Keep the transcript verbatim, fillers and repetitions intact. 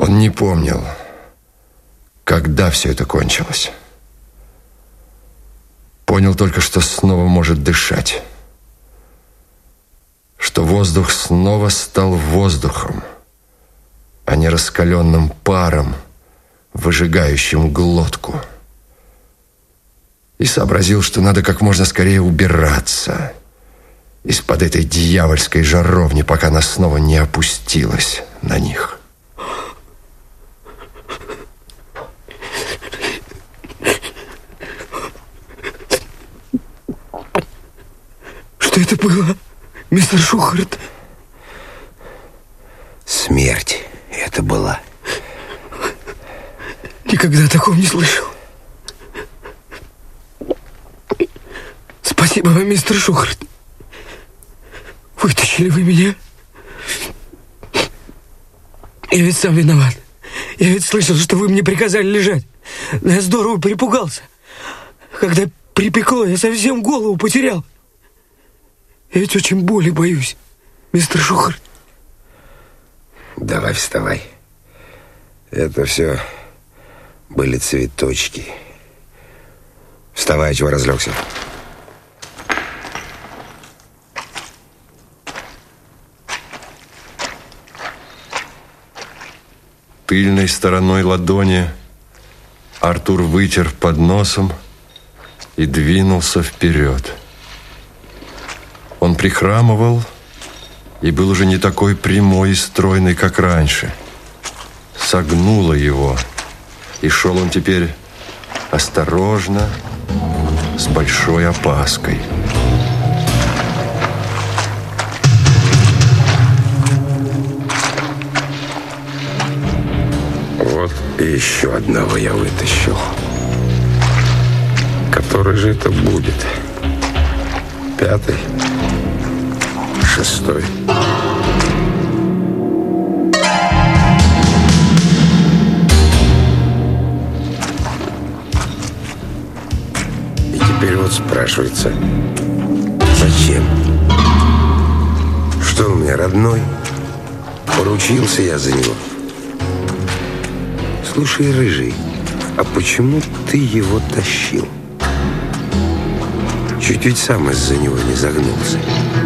Он не помнил, когда все это кончилось. Понял только, что снова может дышать. Что воздух снова стал воздухом, а не раскаленным паром, выжигающим глотку. И сообразил, что надо как можно скорее убираться из-под этой дьявольской жаровни, пока она снова не опустилась на них. Что это было, мистер Шухарт? Смерть это была. Никогда такого не слышал. Спасибо вам, мистер Шухарт. Вытащили вы меня. Я ведь сам виноват. Я ведь слышал, что вы мне приказали лежать. Но я здорово перепугался. Когда припекло, я совсем голову потерял. Я ведь очень боли боюсь, мистер Шухарт. Давай вставай. Это все были цветочки. Вставай, чего разлегся? Тыльной стороной ладони Артур вытер под носом и двинулся вперед. Он прихрамывал и был уже не такой прямой и стройный, как раньше. Согнуло его, и шел он теперь осторожно, с большой опаской. Вот и еще одного я вытащил. Который же это будет? Пятый? Шестой? И теперь вот спрашивается, зачем? Что он у меня родной? Поручился я за него. Слушай, рыжий, а почему ты его тащил? Чуть ведь сам из-за него не загнулся.